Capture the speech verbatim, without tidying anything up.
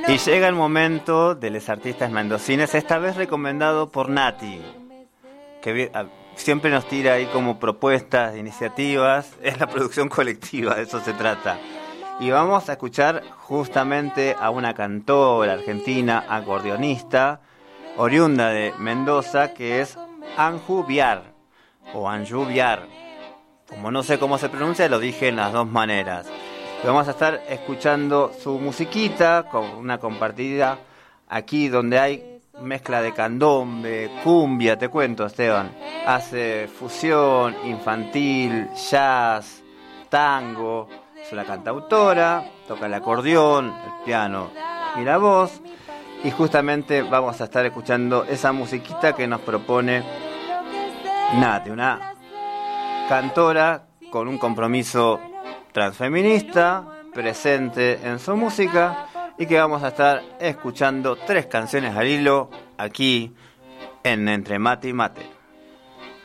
Y llega el momento de los artistas mendocines, esta vez recomendado por Nati, que siempre nos tira ahí como propuestas, iniciativas. Es la producción colectiva, de eso se trata. Y vamos a escuchar justamente a una cantora argentina, acordeonista, oriunda de Mendoza, que es Anju Viar, o Anju Viar. Como no sé cómo se pronuncia, lo dije en las dos maneras. Y vamos a estar escuchando su musiquita, con una compartida aquí donde hay mezcla de candombe, cumbia, te cuento, Esteban. Hace fusión, infantil, jazz, tango. Es una cantautora, toca el acordeón, el piano y la voz. Y justamente vamos a estar escuchando esa musiquita que nos propone Nati, una cantora con un compromiso transfeminista presente en su música, y que vamos a estar escuchando tres canciones al hilo aquí en Entre Mate y Mate.